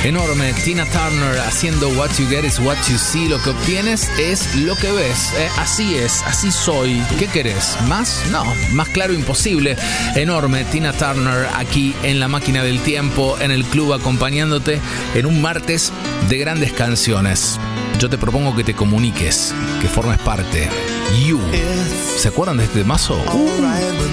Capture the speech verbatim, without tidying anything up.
Enorme, Tina Turner haciendo What You Get is What You See. Lo que obtienes es lo que ves. Eh, así es, así soy. ¿Qué querés? ¿Más? No, más claro imposible. Enorme, Tina Turner aquí en La Máquina del Tiempo, en el club, acompañándote en un martes de grandes canciones. Yo te propongo que te comuniques, que formes parte. You. ¿Se acuerdan de este mazo? Uh.